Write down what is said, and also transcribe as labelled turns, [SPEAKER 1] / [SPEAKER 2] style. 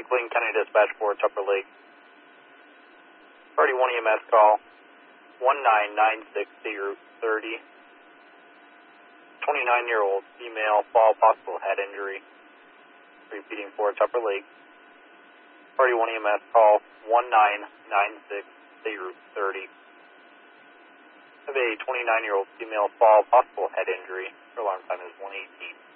[SPEAKER 1] Clayton County Dispatch for Tupper Lake. Priority 1 EMS call 1996 State Route 30. 29-year-old female, fall, possible head injury. Repeating for Tupper Lake. Priority 1 EMS call 1996 State Route 30. Have a 29-year-old female, fall, possible head injury. Her alarm time is 118.